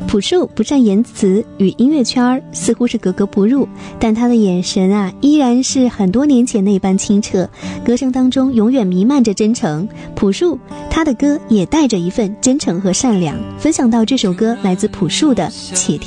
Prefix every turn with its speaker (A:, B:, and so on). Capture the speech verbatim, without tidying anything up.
A: 朴树不善言辞，与音乐圈似乎是格格不入，但他的眼神啊，依然是很多年前那般清澈，歌声当中永远弥漫着真诚。朴树他的歌也带着一份真诚和善良。分享到这首歌来自朴树的《且听》。